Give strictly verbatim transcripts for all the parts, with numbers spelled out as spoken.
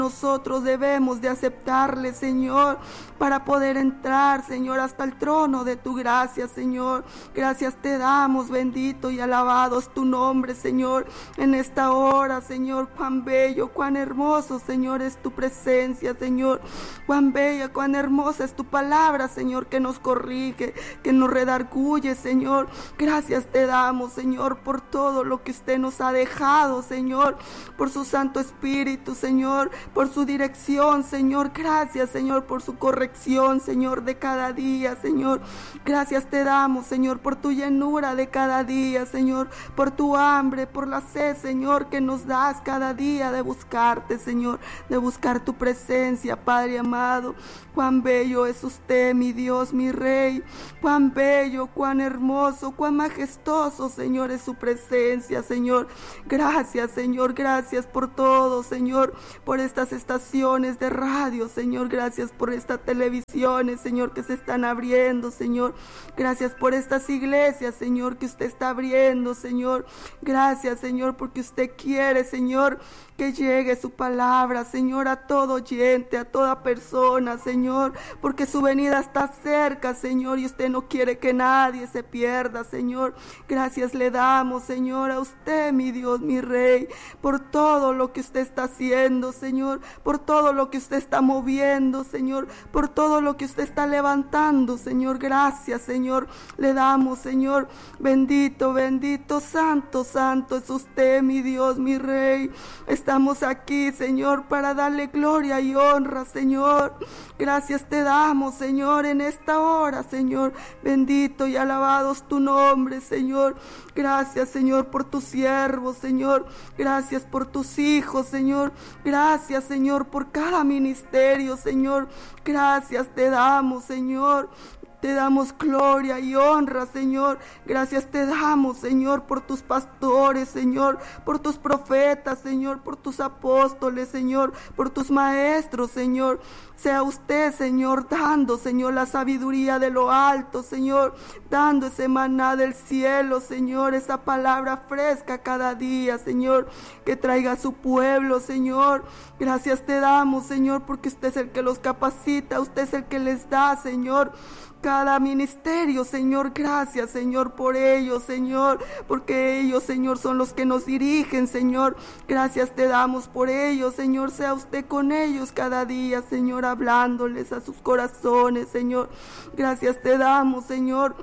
nosotros debemos de aceptarle, Señor, para poder entrar, Señor, hasta el trono de tu gracia, Señor. Gracias te damos, bendito y alabado es tu nombre, Señor, en esta hora, Señor. Cuán bello, cuán hermoso, Señor, es tu presencia, Señor. Cuán bella, cuán hermosa es tu palabra, Señor, que nos corrige, que nos redarguye, Señor. Gracias te damos, Señor, por todo lo que usted nos ha dejado, Señor, por su Santo Espíritu, Señor, por su dirección, Señor. Gracias, Señor, por su corrección, Señor, de cada día, Señor. Gracias te damos, Señor, por tu llenura de cada día, Señor, por tu hambre, por la sed, Señor, que nos das cada día de buscarte, Señor, de buscar tu presencia, Padre amado. Cuán bello es usted, mi Dios, mi Rey. Cuán bello, cuán hermoso, cuán majestuoso, Señor, es su presencia, Señor. Gracias, Señor, gracias por todo, Señor, por estas estaciones de radio, Señor. Gracias por estas televisiones, Señor, que se están abriendo, Señor. Gracias por estas iglesias, Señor, que usted está abriendo, Señor. Gracias, Señor, porque usted quiere, Señor, que llegue su palabra, Señor, a todo oyente, a toda persona, Señor, porque su venida está cerca, Señor, y usted no quiere que nadie se pierda, Señor. Gracias le damos, Señor, a usted, mi Dios, mi Rey, por todo lo que usted está haciendo, Señor, por todo lo que usted está moviendo, Señor, por todo lo que usted está levantando, Señor. Gracias, Señor, le damos, Señor. Bendito, bendito, santo, santo es usted, mi Dios, mi Rey. Estamos aquí, Señor, para darle gloria y honra, Señor. Gracias te damos, Señor, en esta hora, Señor. Bendito y alabado es tu nombre, Señor. Gracias, Señor, por tus siervos, Señor. Gracias por tus hijos, Señor. Gracias, Señor, por cada ministerio, Señor. Gracias te damos, Señor. Te damos gloria y honra, Señor. Gracias te damos, Señor, por tus pastores, Señor, por tus profetas, Señor, por tus apóstoles, Señor, por tus maestros, Señor. Sea usted, Señor, dando, Señor, la sabiduría de lo alto, Señor, dando ese maná del cielo, Señor, esa palabra fresca cada día, Señor, que traiga a su pueblo, Señor. Gracias te damos, Señor, porque usted es el que los capacita, usted es el que les da, Señor, cada ministerio, Señor. Gracias, Señor, por ellos, Señor, porque ellos, Señor, son los que nos dirigen, Señor. Gracias te damos por ellos, Señor. Sea usted con ellos cada día, Señor, hablándoles a sus corazones, Señor. Gracias te damos, Señor,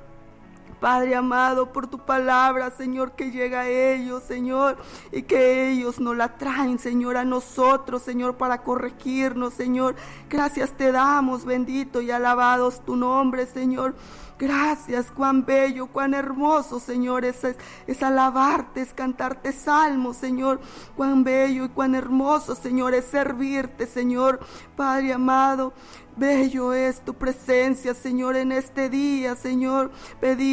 Padre amado, por tu palabra, Señor, que llega a ellos, Señor, y que ellos nos la traen, Señor, a nosotros, Señor, para corregirnos, Señor. Gracias te damos, bendito y alabado es tu nombre, Señor. Gracias, cuán bello, cuán hermoso, Señor, es, es, es alabarte, es cantarte salmos, Señor. Cuán bello y cuán hermoso, Señor, es servirte, Señor. Padre amado, bello es tu presencia, Señor, en este día, Señor. Pedimos